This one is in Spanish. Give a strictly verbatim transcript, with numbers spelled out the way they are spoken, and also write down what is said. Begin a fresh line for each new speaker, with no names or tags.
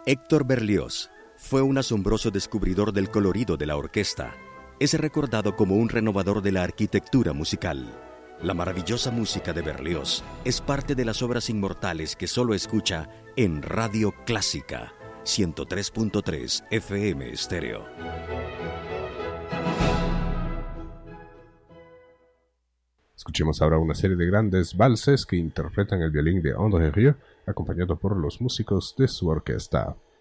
Héctor Berlioz fue un asombroso descubridor del colorido de la orquesta. Es recordado como un renovador de la arquitectura musical. La maravillosa música de Berlioz es parte de las obras inmortales que solo escucha en Radio Clásica, ciento tres punto tres F M Estéreo.
Escuchemos ahora una serie de grandes valses que interpretan el violín de André Rieu, acompañado por los músicos de su orquesta.